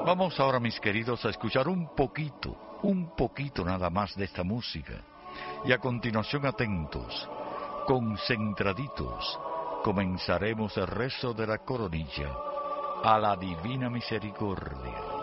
Vamos ahora, mis queridos, a escuchar un poquito nada más de esta música. Y a continuación, atentos, concentraditos, comenzaremos el rezo de la coronilla a la Divina Misericordia.